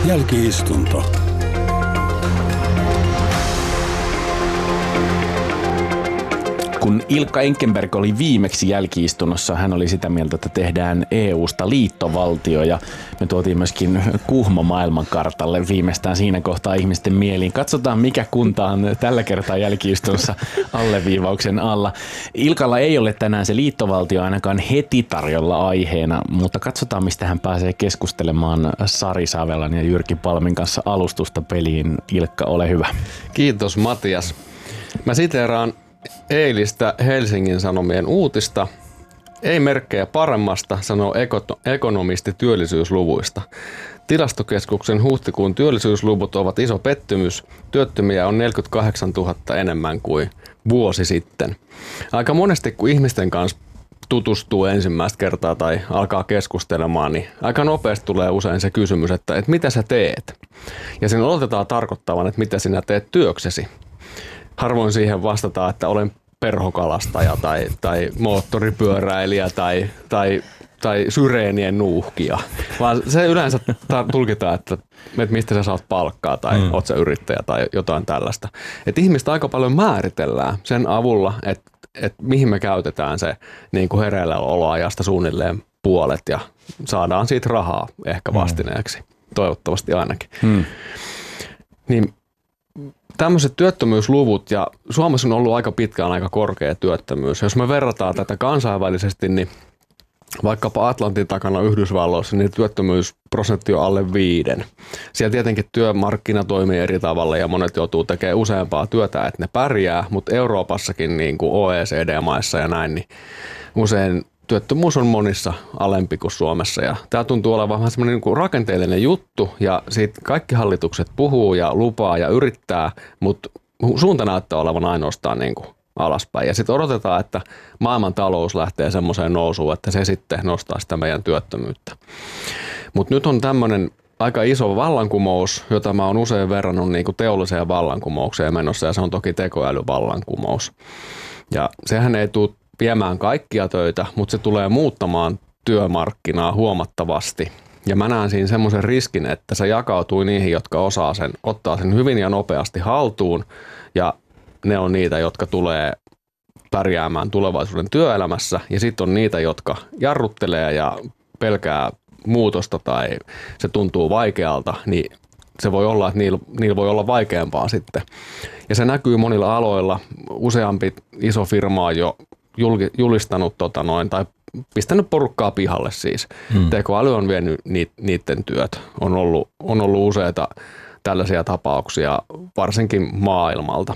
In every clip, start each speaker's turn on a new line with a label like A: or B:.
A: Jälki-istunto.
B: Kun Ilkka Enkenberg oli viimeksi jälki-istunnossa, hän oli sitä mieltä, että tehdään EUsta liittovaltio ja me tuotiin myöskin Kuhmo maailmankartalle viimeistään siinä kohtaa ihmisten mieliin. Katsotaan, mikä kunta on tällä kertaa jälki-istunnossa alleviivauksen alla. Ilkalla ei ole tänään se liittovaltio ainakaan heti tarjolla aiheena, mutta katsotaan, mistä hän pääsee keskustelemaan Sari Savelan ja Jyrki Palmin kanssa alustusta peliin. Ilkka, ole hyvä.
C: Kiitos Matias. Mä siteeraan eilistä Helsingin Sanomien uutista. Ei merkkejä paremmasta, sanoo ekonomisti työllisyysluvuista. Tilastokeskuksen huhtikuun työllisyysluvut ovat iso pettymys. Työttömiä on 48 000 enemmän kuin vuosi sitten. Aika monesti, kun ihmisten kanssa tutustuu ensimmäistä kertaa tai alkaa keskustelemaan, niin aika nopeasti tulee usein se kysymys, että mitä sä teet? Ja sen odotetaan tarkoittavan, että mitä sinä teet työksesi. Harvoin siihen vastataan, että olen perhokalastaja tai moottoripyöräilijä tai syreenien nuuhkija, vaan se yleensä tulkitaan, että mistä sä saat palkkaa tai oot sä yrittäjä tai jotain tällaista. Et ihmistä aika paljon määritellään sen avulla, että mihin me käytetään se niin kuin hereilläoloajasta suunnilleen puolet ja saadaan siitä rahaa ehkä vastineeksi, toivottavasti ainakin. Niin tämmöiset työttömyysluvut, ja Suomessa on ollut aika pitkään aika korkea työttömyys. Jos me verrataan tätä kansainvälisesti, niin vaikkapa Atlantin takana Yhdysvalloissa, niin työttömyysprosentti on alle 5. Siellä tietenkin työmarkkina toimii eri tavalla ja monet joutuu tekemään useampaa työtä, että ne pärjää, mutta Euroopassakin niin kuin OECD-maissa ja näin, niin usein työttömyys on monissa alempi kuin Suomessa ja tämä tuntuu olevan vähän semmoinen niin kuin rakenteellinen juttu ja siitä kaikki hallitukset puhuu ja lupaa ja yrittää, mutta suunta näyttää olevan ainoastaan niin kuin alaspäin. Ja sitten odotetaan, että maailman talous lähtee semmoiseen nousuun, että se sitten nostaa sitä meidän työttömyyttä. Mutta nyt on tämmöinen aika iso vallankumous, jota mä oon usein verrannut niin kuin teolliseen vallankumoukseen menossa ja se on toki tekoälyvallankumous. Ja sehän ei tule viemään kaikkia töitä, mutta se tulee muuttamaan työmarkkinaa huomattavasti. Ja mä näen siinä semmoisen riskin, että se jakautuu niihin, jotka osaa sen, ottaa sen hyvin ja nopeasti haltuun. Ja ne on niitä, jotka tulee pärjäämään tulevaisuuden työelämässä. Ja sitten on niitä, jotka jarruttelee ja pelkää muutosta tai se tuntuu vaikealta, niin se voi olla, että niillä voi olla vaikeampaa sitten. Ja se näkyy monilla aloilla. Useampi iso firma on jo julistanut tai pistänyt porukkaa pihalle siis. Tekoäly on vienyt niiden työt. On ollut useita tällaisia tapauksia, varsinkin maailmalta.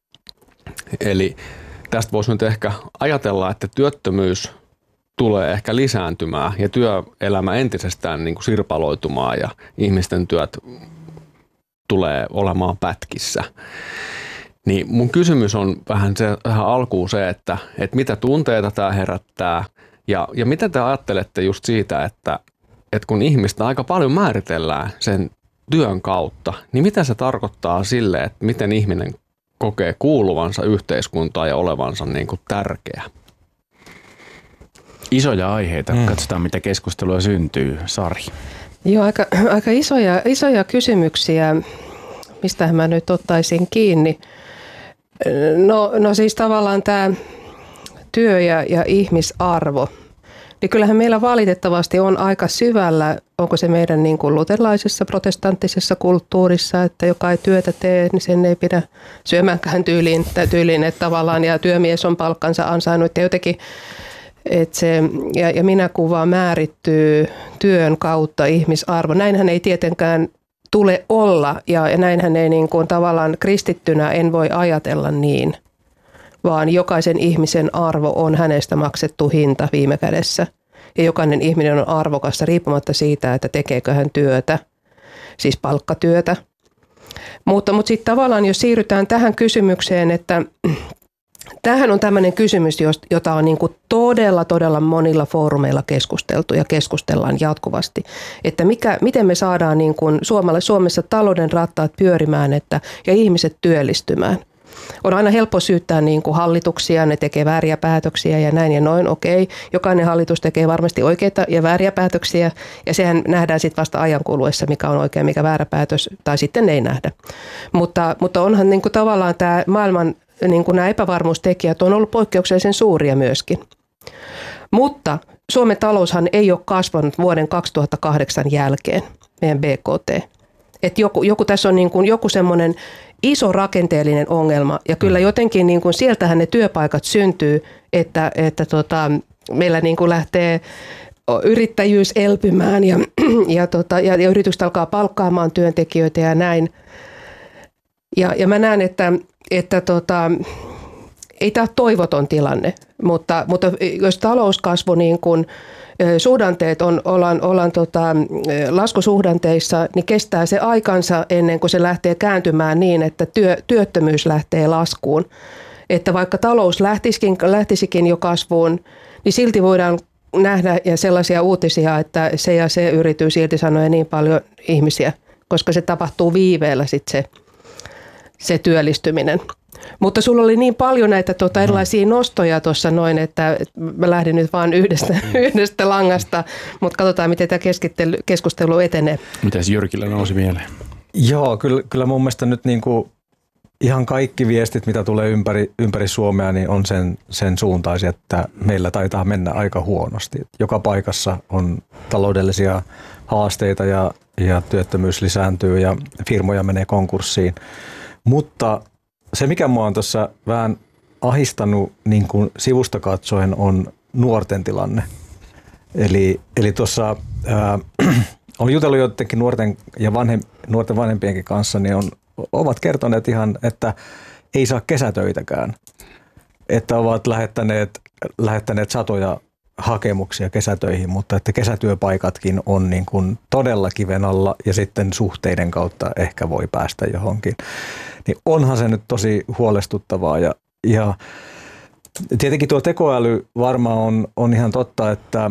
C: Eli tästä voisi nyt ehkä ajatella, että työttömyys tulee ehkä lisääntymään ja työelämä entisestään niin kuin sirpaloitumaan ja ihmisten työt tulee olemaan pätkissä. Niin mun kysymys on vähän alkuun se, että mitä tunteita tämä herättää ja mitä te ajattelette just siitä, että kun ihmistä aika paljon määritellään sen työn kautta, niin mitä se tarkoittaa sille, että miten ihminen kokee kuuluvansa yhteiskuntaan ja olevansa niin kuin tärkeä?
B: Isoja aiheita. Katsotaan, mitä keskustelua syntyy. Sari.
D: Joo, aika isoja kysymyksiä. Mistähän mä nyt ottaisin kiinni? No siis tavallaan tämä työ ja ihmisarvo. Niin kyllähän meillä valitettavasti on aika syvällä, onko se meidän niin kuin luterilaisessa protestanttisessa kulttuurissa, että joka ei työtä tee, niin sen ei pidä syömäänkään tyyliin, että tavallaan ja työmies on palkkansa ansainnut ja jotenkin, että se, ja minä kuva määrittyy työn kautta ihmisarvo. Näinhän ei tietenkään tule olla ja näinhän ei niin kuin tavallaan kristittynä en voi ajatella niin, vaan jokaisen ihmisen arvo on hänestä maksettu hinta viime kädessä. Ja jokainen ihminen on arvokasta riippumatta siitä, että tekeekö hän työtä, siis palkkatyötä. Mutta sitten tavallaan jos siirrytään tähän kysymykseen, että tämähän on tämmöinen kysymys, jota on niin kuin todella monilla foorumeilla keskusteltu ja keskustellaan jatkuvasti. Että miten me saadaan niin kuin Suomessa talouden rattaat pyörimään ja ihmiset työllistymään. On aina helppo syyttää niin kuin hallituksia, ne tekee vääriä päätöksiä ja näin ja noin, okei. Jokainen hallitus tekee varmasti oikeita ja vääriä päätöksiä ja sehän nähdään sitten vasta ajan kuluessa, mikä on oikea, mikä väärä päätös, tai sitten ei nähdä. Mutta onhan niin kuin tavallaan tämä maailman niin kuin nämä epävarmuustekijät on ollut poikkeuksellisen suuria myöskin. Mutta Suomen taloushan ei ole kasvanut vuoden 2008 jälkeen, meidän BKT. Että joku tässä on niin kuin joku semmoinen iso rakenteellinen ongelma ja kyllä jotenkin niin kuin sieltähän ne työpaikat syntyy, että meillä niin kuin lähtee yrittäjyys elpymään ja yritykset alkaa palkkaamaan työntekijöitä ja näin. Ja mä näen, että ei tämä ole toivoton tilanne, mutta jos talouskasvu niin kuin suhdanteet ollaan laskusuhdanteissa, niin kestää se aikansa ennen kuin se lähtee kääntymään niin, että työttömyys lähtee laskuun. Että vaikka talous lähtisikin jo kasvuun, niin silti voidaan nähdä ja sellaisia uutisia, että se ja se yritys irtisanoo niin paljon ihmisiä, koska se tapahtuu viiveellä sitten se työllistyminen. Mutta sulla oli niin paljon näitä erilaisia nostoja tuossa noin, että mä lähdin nyt vaan yhdestä langasta, mutta katsotaan, miten tämä keskustelu etenee.
B: Mitäs Jyrkillä nousi mieleen?
A: Joo, kyllä mun mielestä nyt niinku ihan kaikki viestit, mitä tulee ympäri Suomea, niin on sen suuntaisia, että meillä taitaa mennä aika huonosti. Joka paikassa on taloudellisia haasteita ja työttömyys lisääntyy ja firmoja menee konkurssiin. Mutta se, mikä mua on tuossa vähän ahistanut niin kuin sivusta katsoen, on nuorten tilanne. Eli tuossa olen jutellut jotenkin nuorten ja nuorten vanhempienkin kanssa, niin ovat kertoneet ihan, että ei saa kesätöitäkään. Että ovat lähettäneet satoja hakemuksia kesätöihin, mutta että kesätyöpaikatkin on niin kuin todella kiven alla ja sitten suhteiden kautta ehkä voi päästä johonkin. Niin onhan se nyt tosi huolestuttavaa ja tietenkin tuo tekoäly varmaan on ihan totta, että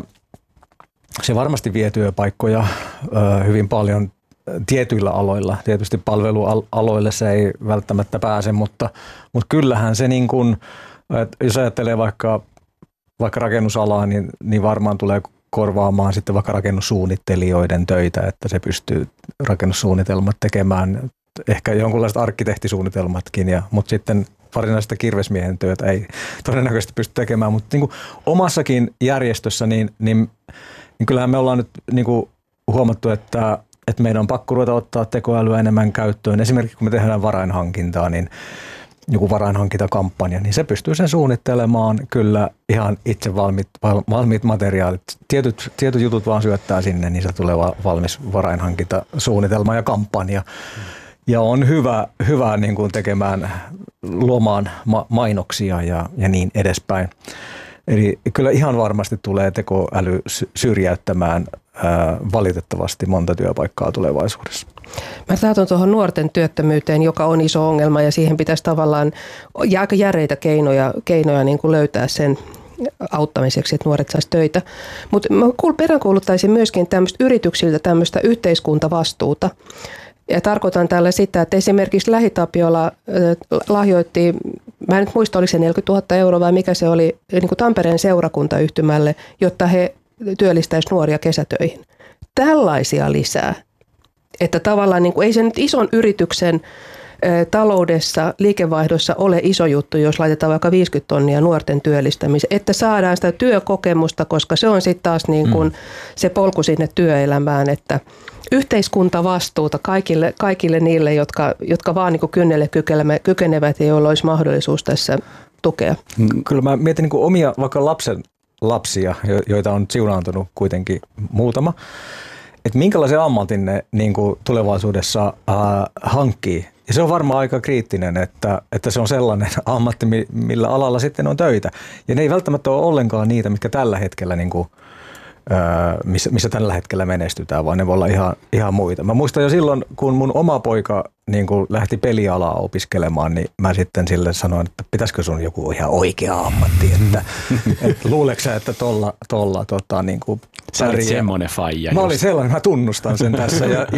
A: se varmasti vie työpaikkoja hyvin paljon tietyillä aloilla. Tietysti palvelualoille se ei välttämättä pääse, mutta kyllähän se niin kuin, jos ajattelee vaikka rakennusalaa, niin varmaan tulee korvaamaan sitten vaikka rakennussuunnittelijoiden töitä, että se pystyy rakennussuunnitelmat tekemään, ehkä jonkunlaiset arkkitehtisuunnitelmatkin, mutta sitten varsinaista kirvesmiehen työtä ei todennäköisesti pysty tekemään, mutta niin kuin omassakin järjestössä, niin kyllähän me ollaan nyt niin kuin huomattu, että meidän on pakko ruveta ottaa tekoälyä enemmän käyttöön. Esimerkiksi kun me tehdään varainhankintaa, niin joku varainhankintakampanja, niin se pystyy sen suunnittelemaan kyllä ihan itse valmiit materiaalit. Tietyt jutut vaan syöttää sinne, niin se tulee valmis varainhankintasuunnitelma ja kampanja. Ja on hyvä niin kuin luomaan mainoksia ja niin edespäin. Eli kyllä ihan varmasti tulee tekoäly syrjäyttämään valitettavasti monta työpaikkaa tulevaisuudessa.
D: Mä tartun tuohon nuorten työttömyyteen, joka on iso ongelma ja siihen pitäisi tavallaan aika järeitä keinoja niin kuin löytää sen auttamiseksi, että nuoret saisi töitä. Mutta mä peräänkuuluttaisin myöskin tämmöistä yrityksiltä tämmöistä yhteiskuntavastuuta. Ja tarkoitan tällä sitä, että esimerkiksi LähiTapiola lahjoitti, mä en nyt muista, oliko se 40 000 euroa vai mikä se oli, niin kuin Tampereen seurakuntayhtymälle, jotta he työllistäisivät nuoria kesätöihin. Tällaisia lisää. Että tavallaan niin kuin, ei se nyt ison yrityksen taloudessa, liikevaihdossa ole iso juttu, jos laitetaan vaikka 50 tonnia nuorten työllistämiseen, että saadaan sitä työkokemusta, koska se on sitten taas niin kuin se polku sinne työelämään, että yhteiskuntavastuuta kaikille niille, jotka vaan niin kuin kynnelle kykenevät ja joilla olisi mahdollisuus tässä tukea.
A: Kyllä mä mietin niin kuin omia vaikka lapsia, joita on siunaantunut kuitenkin muutama, että minkälaisen ammatin ne niin kuin tulevaisuudessa hankkii. Ja se on varmaan aika kriittinen, että se on sellainen ammatti, millä alalla sitten on töitä. Ja ne ei välttämättä ole ollenkaan niitä, mitkä tällä hetkellä niin kuin missä tällä hetkellä menestytään, vaan ne voi olla ihan muita. Mä muistan jo silloin, kun mun oma poika niin kun lähti pelialaa opiskelemaan, niin mä sitten sille sanoin, että pitäisikö sun joku ihan oikea ammatti, että luuleeko sä, että tolla niin kuin
B: sä olit semmoinen faija.
A: Mä olin sellainen, mä tunnustan sen tässä. Ja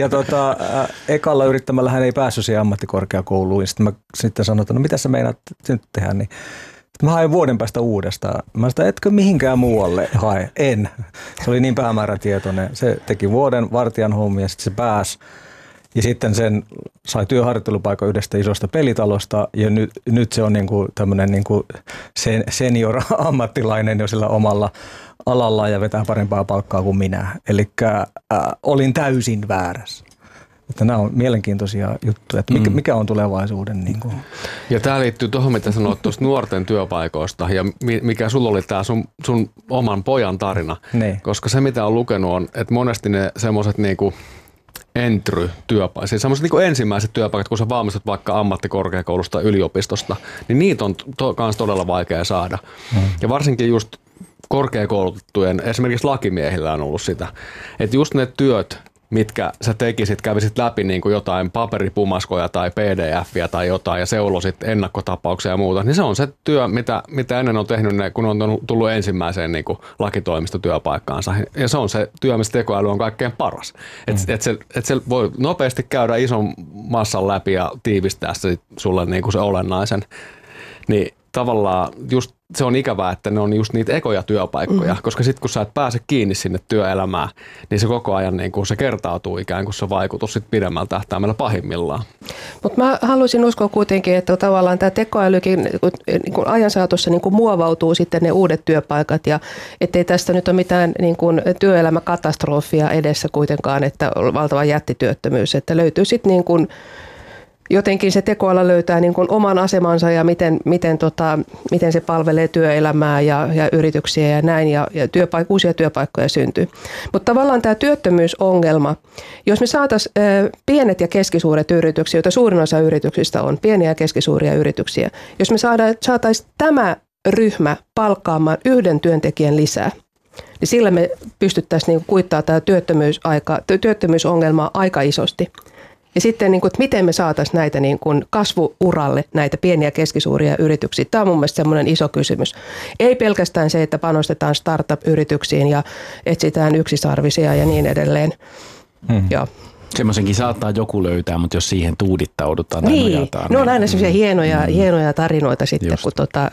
A: ekalla yrittämällä hän ei päässyt siihen ammattikorkeakouluun. Sitten sanoin, että no mitä sä meinaat nyt tehdä, niin mä hain vuoden päästä uudestaan. Mä sanoin, etkö mihinkään muualle hae? En. Se oli niin päämäärätietoinen. Se teki vuoden vartijan hommia ja sitten se pääsi. Ja sitten sen sai työharjoittelupaikan yhdestä isosta pelitalosta ja nyt se on niinku tämmöinen niinku senior ammattilainen jo sillä omalla alalla ja vetää parempaa palkkaa kuin minä. Eli olin täysin väärässä. Että nämä on mielenkiintoisia juttuja, että mikä on tulevaisuuden. Niin kuin.
C: Ja tämä liittyy tuohon, mitä sanoit tuosta nuorten työpaikoista ja mikä sulla oli tämä sun oman pojan tarina. Ne. Koska se, mitä on lukenut, on, että monesti ne semmoiset niinku entry-työpaikat, siis semmoiset niin ensimmäiset työpaikat, kun sä valmistut vaikka ammattikorkeakoulusta, yliopistosta, niin niitä on myös todella vaikea saada. Ja varsinkin just korkeakoulutettujen, esimerkiksi lakimiehillä on ollut sitä, että just ne työt, mitkä sä tekisit, kävisit läpi niin kuin jotain paperipumaskoja tai pdf-iä tai jotain ja seulosit ennakkotapauksia ja muuta, niin se on se työ, mitä ennen on tehnyt ne, kun on tullut ensimmäiseen niin kuin lakitoimistotyöpaikkaansa. Ja se on se työ, missä tekoäly on kaikkein paras. Että se voi nopeasti käydä ison massan läpi ja tiivistää se sulle niin kuin se olennaisen. Niin tavallaan just se on ikävää, että ne on just niitä ekoja työpaikkoja, koska sitten kun sä et pääse kiinni sinne työelämään, niin se koko ajan niin kun se kertautuu ikään kuin se vaikutus sit pidemmällä tähtäimellä pahimmillaan. Mutta mä haluaisin uskoa kuitenkin, että tavallaan tämä tekoälykin niin kun ajan saatossa niin kun muovautuu sitten ne uudet työpaikat ja ettei tästä nyt ole mitään niin kun työelämäkatastrofia edessä kuitenkaan, että on valtava jättityöttömyys, että löytyy sitten niin kun jotenkin se tekoäly löytää niin kuin oman asemansa ja miten se palvelee työelämää ja yrityksiä ja näin ja uusia työpaikkoja syntyy. Mutta tavallaan tämä työttömyysongelma, jos me saataisiin pienet ja keskisuuret yritykset, joita suurin osa yrityksistä on pieniä ja keskisuuria yrityksiä, jos me saataisiin tämä ryhmä palkkaamaan yhden työntekijän lisää, niin sillä me pystyttäisiin niin kuittaamaan tämä työttömyysongelmaa aika isosti. Ja sitten, niin kuin, että miten me saataisiin näitä niin kuin kasvu-uralle, näitä pieniä ja keskisuuria yrityksiä. Tämä on mun mielestä semmoinen iso kysymys. Ei pelkästään se, että panostetaan startup-yrityksiin ja etsitään yksisarvisia ja niin edelleen. Ja.
B: Semmoisenkin saattaa joku löytää, mutta jos siihen tuudittaudutaan tai
D: niin,
B: nojataan.
D: Ne on aina semmoisia hienoja tarinoita sitten, just. Kun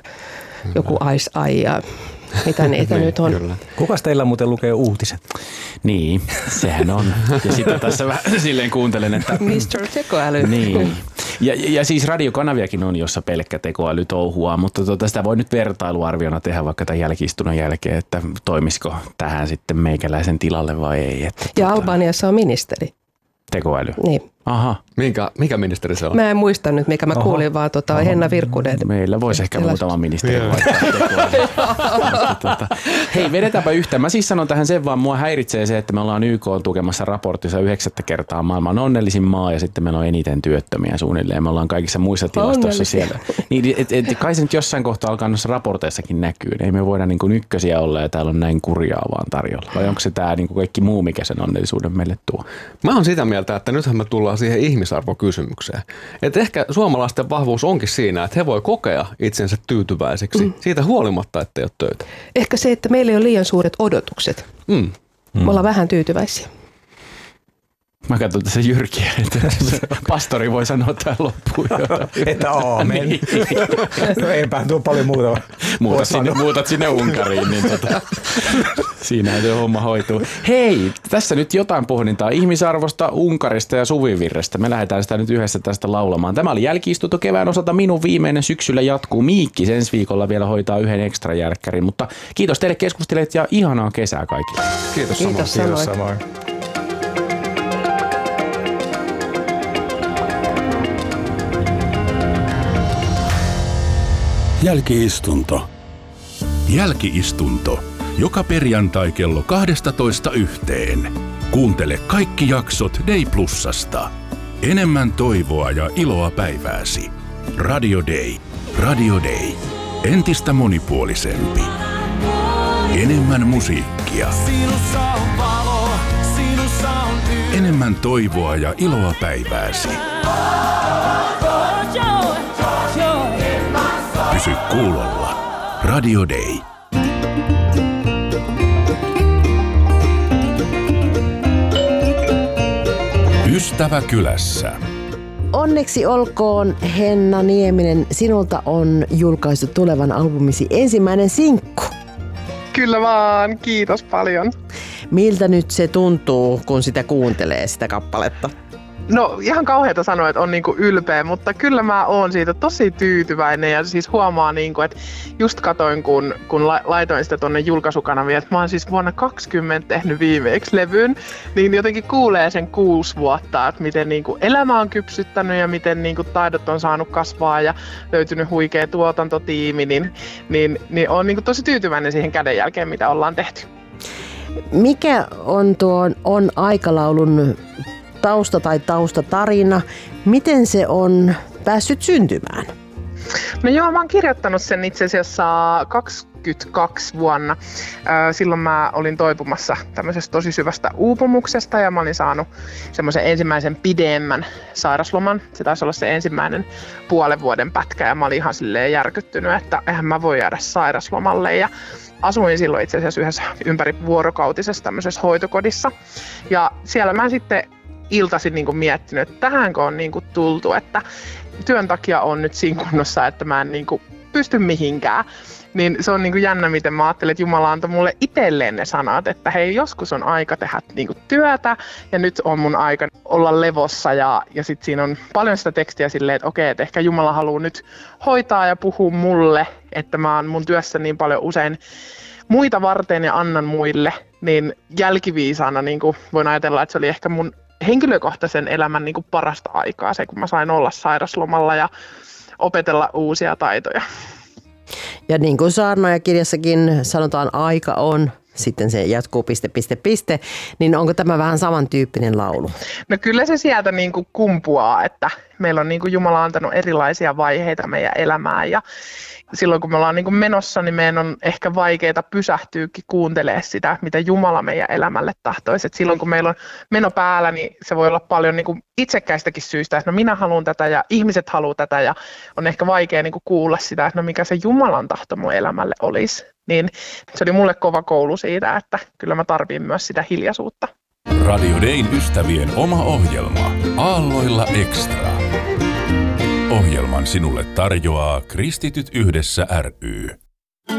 D: joku Ice Eye ja mitä niitä nyt on. Kyllä.
A: Kukas teillä muuten lukee uutiset?
B: Niin, sehän on. Ja sitten tässä vähän silleen kuuntelen, että
D: Mr. Tekoäly.
B: Niin. Ja siis radiokanaviakin on, jossa pelkkä tekoäly touhuaa, mutta sitä voi nyt vertailuarviona tehdä vaikka tämän jälki-istunnon jälkeen, että toimisiko tähän sitten meikäläisen tilalle vai ei.
D: Ja Albaniassa on ministeri.
B: Tekoäly?
D: Niin.
B: Aha.
C: Mikä ministeri se on?
D: Mä en muista nyt, mikä mä kuulin, vaan Henna Virkkunen.
B: Meillä voisi ehkä muutama ministeri vaikka. Hei, vedetäänpä yhtään. Mä siis sanon tähän sen vaan, mua häiritsee se, että me ollaan YK tukemassa raportissa 9. kertaa maailman onnellisin maa ja sitten meillä on eniten työttömiä suunnilleen. Me ollaan kaikissa muissa tilastoissa siellä. Niin, kai se nyt jossain kohtaa alkaa noissa raporteissakin näkyy. Ei me voida niin kuin ykkösiä olla ja täällä on näin kurjaa vaan tarjolla. Vai onko se tää niin kuin kaikki muu, mikä sen onnellisuuden meille tuo? Mä oon sitä mieltä, että nythän me tullaan siihen ihmisarvokysymykseen. Että ehkä suomalaisten vahvuus onkin siinä, että he voi kokea itsensä tyytyväiseksi siitä huolimatta, että ei ole töitä.
D: Ehkä se, että meillä ei ole liian suuret odotukset. Me ollaan vähän tyytyväisiä.
B: Mä katson tässä Jyrkiä, että pastori voi sanoa tähän loppuun jotain.
A: Että aamen. Niin. No eipä tuo paljon muuta.
B: Muutat sinne Unkariin, niin siinähän se homma hoituu. Hei, tässä nyt jotain pohdintaa ihmisarvosta, Unkarista ja Suvivirrestä. Me lähdetään sitä nyt yhdessä tästä laulamaan. Tämä oli jälki-istunto kevään osalta minun viimeinen, syksyllä jatkuu. Miikki ensi viikolla vielä hoitaa yhden ekstra jälkkärin, mutta kiitos teille keskustelijat ja ihanaa kesää kaikille.
C: Kiitos samoin.
E: Jälki-istunto. Jälki-istunto. Joka perjantai kello 12:00. Kuuntele kaikki jaksot Day Plusasta. Enemmän toivoa ja iloa päivääsi. Radio Day. Radio Day. Entistä monipuolisempi. Enemmän musiikkia.
F: Sinussa on valo, sinussa on
E: Enemmän toivoa ja iloa päivääsi. Pysy kuulolla. Radio Day. Ystävä kylässä.
G: Onneksi olkoon, Henna Nieminen, sinulta on julkaistu tulevan albumisi ensimmäinen sinkku.
H: Kyllä vaan, kiitos paljon.
G: Miltä nyt se tuntuu, kun sitä kuuntelee, sitä kappaletta?
H: No ihan kauheata sanoa, että on niinku ylpeä, mutta kyllä mä oon siitä tosi tyytyväinen ja siis huomaa, niinku, että just katoin, kun laitoin sitä tonne julkaisukanaviin, että mä oon siis vuonna 2020 tehnyt viimeiksi levyn, niin jotenkin kuulee sen 6 vuotta, että miten niinku elämä on kypsyttänyt ja miten niinku taidot on saanut kasvaa ja löytynyt huikea tuotantotiimi, niin oon niinku tosi tyytyväinen siihen kädenjälkeen, mitä ollaan tehty.
G: Mikä on tuon On aikalaulun tausta tai taustatarina? Miten se on päässyt syntymään?
H: No joo, mä oon kirjoittanut sen itse asiassa 22 vuonna. Silloin mä olin toipumassa tämmöisestä tosi syvästä uupumuksesta ja mä olin saanut semmoisen ensimmäisen pidemmän sairasloman. Se taisi olla se ensimmäinen puolen vuoden pätkä ja mä olin ihan silleen järkyttynyt, että eihän mä voi jäädä sairaslomalle. Ja asuin silloin itse asiassa yhdessä ympärivuorokautisessa tämmöisessä hoitokodissa. Ja siellä mä sitten iltaisin niin kuin miettinyt, että tähänkö on niin kuin tultu, että työn takia on nyt siinä kunnossa, että mä en niin kuin pysty mihinkään. Niin se on niin kuin jännä, miten mä ajattelin, että Jumala antoi mulle itselleen ne sanat, että hei, joskus on aika tehdä niin kuin työtä ja nyt on mun aika olla levossa. Ja sitten siinä on paljon sitä tekstiä silleen, että okei, että ehkä Jumala haluaa nyt hoitaa ja puhua mulle, että mä oon mun työssä niin paljon usein muita varten ja annan muille. Niin jälkiviisaana niin kuin voin ajatella, että se oli ehkä mun henkilökohtaisen elämän niin kuin parasta aikaa, se kun mä sain olla sairaslomalla ja opetella uusia taitoja.
G: Ja niin kuin saarnaajakirjassakin sanotaan, aika on, sitten se jatkuu ... niin onko tämä vähän samantyyppinen laulu?
H: No kyllä se sieltä niin kuin kumpuaa, että meillä on niin kuin Jumala antanut erilaisia vaiheita meidän elämään ja silloin kun me ollaan niin kuin menossa, niin meidän on ehkä vaikeaa pysähtyäkin kuuntelemaan sitä, mitä Jumala meidän elämälle tahtoisi. Et silloin kun meillä on meno päällä, niin se voi olla paljon niin kuin itsekkäistäkin syistä, että no minä haluan tätä ja ihmiset haluaa tätä ja on ehkä vaikea niin kuin kuulla sitä, että no mikä se Jumalan tahto mun elämälle olisi. Niin se oli mulle kova koulu siitä, että kyllä mä tarvitsen myös sitä hiljaisuutta.
E: Radio Dayn ystävien oma ohjelma Aalloilla Extra. Ohjelman sinulle tarjoaa Kristityt yhdessä ry.